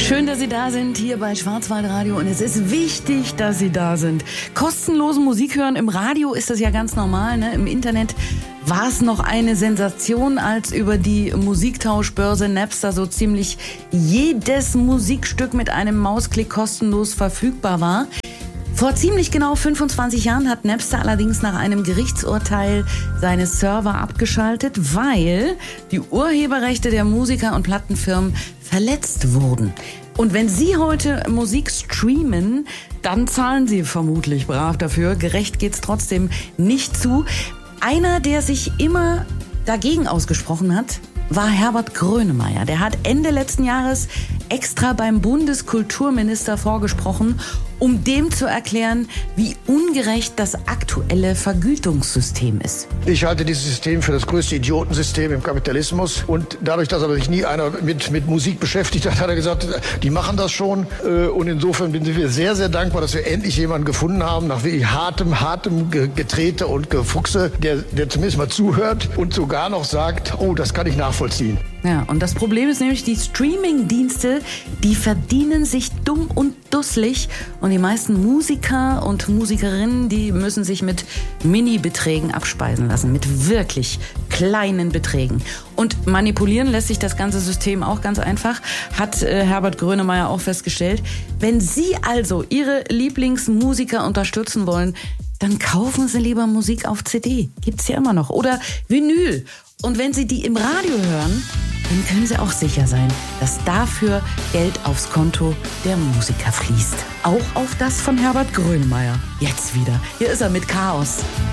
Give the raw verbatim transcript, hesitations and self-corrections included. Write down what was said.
Schön, dass Sie da sind hier bei Schwarzwaldradio und es ist wichtig, dass Sie da sind. Kostenlose Musik hören im Radio ist das ja ganz normal, ne? Im Internet war es noch eine Sensation, als über die Musiktauschbörse Napster so ziemlich jedes Musikstück mit einem Mausklick kostenlos verfügbar war. Vor ziemlich genau fünfundzwanzig Jahren hat Napster allerdings nach einem Gerichtsurteil seine Server abgeschaltet, weil die Urheberrechte der Musiker und Plattenfirmen verletzt wurden. Und wenn Sie heute Musik streamen, dann zahlen Sie vermutlich brav dafür. Gerecht geht's trotzdem nicht zu. Einer, der sich immer dagegen ausgesprochen hat, war Herbert Grönemeyer. Der hat Ende letzten Jahres extra beim Bundeskulturminister vorgesprochen, um dem zu erklären, wie ungerecht das aktuelle Vergütungssystem ist. Ich halte dieses System für das größte Idiotensystem im Kapitalismus. Und dadurch, dass aber sich nie einer mit, mit Musik beschäftigt hat, hat er gesagt, die machen das schon. Und insofern sind wir sehr, sehr dankbar, dass wir endlich jemanden gefunden haben, nach wirklich hartem, hartem Getrete und Gefuchse, der, der zumindest mal zuhört und sogar noch sagt, oh, das kann ich nachvollziehen. Ja, und das Problem ist nämlich, die Streaming-Dienste, die verdienen sich dumm und dusselig. Und die meisten Musiker und Musikerinnen, die müssen sich mit Mini-Beträgen abspeisen lassen, mit wirklich kleinen Beträgen. Und manipulieren lässt sich das ganze System auch ganz einfach, hat äh, Herbert Grönemeyer auch festgestellt. Wenn Sie also Ihre Lieblingsmusiker unterstützen wollen, dann kaufen Sie lieber Musik auf C D. Gibt's ja immer noch. Oder Vinyl. Und wenn Sie die im Radio hören, dann können Sie auch sicher sein, dass dafür Geld aufs Konto der Musiker fließt. Auch auf das von Herbert Grönemeyer. Jetzt wieder. Hier ist er mit Chaos.